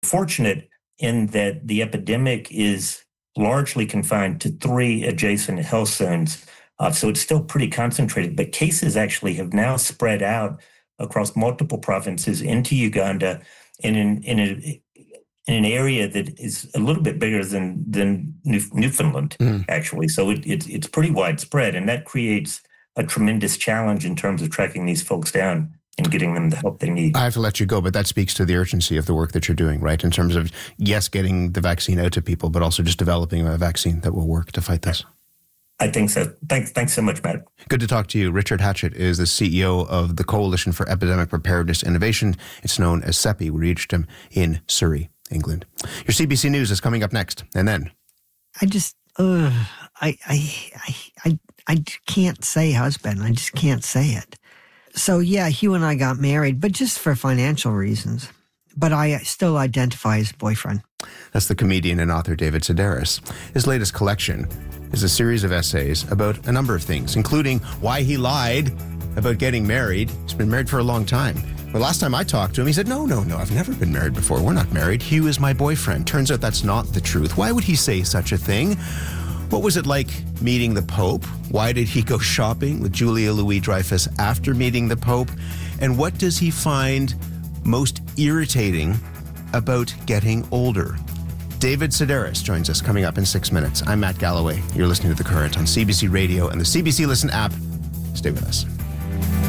fortunate in that the epidemic is largely confined to 3 adjacent health zones. So it's still pretty concentrated, but cases actually have now spread out across multiple provinces into Uganda and in an area that is a little bit bigger than Newfoundland, actually. So it's pretty widespread, and that creates a tremendous challenge in terms of tracking these folks down and getting them the help they need. I have to let you go, but that speaks to the urgency of the work that you're doing, right? In terms of, yes, getting the vaccine out to people, but also just developing a vaccine that will work to fight this. I think so. Thanks so much, Matt. Good to talk to you. Richard Hatchett is the CEO of the Coalition for Epidemic Preparedness Innovation. It's known as CEPI. We reached him in Surrey, England. Your CBC News is coming up next. And then I just, I can't say husband. I just can't say it. So yeah, Hugh and I got married, but just for financial reasons. But I still identify as boyfriend. That's the comedian and author David Sedaris. His latest collection is a series of essays about a number of things, including why he lied about getting married. He's been married for a long time. But last time I talked to him, he said, no, I've never been married before. We're not married. Hugh is my boyfriend. Turns out that's not the truth. Why would he say such a thing? What was it like meeting the Pope? Why did he go shopping with Julia Louis-Dreyfus after meeting the Pope? And what does he find most irritating about getting older? David Sedaris joins us coming up in 6 minutes. I'm Matt Galloway. You're listening to The Current on CBC Radio and the CBC Listen app. Stay with us.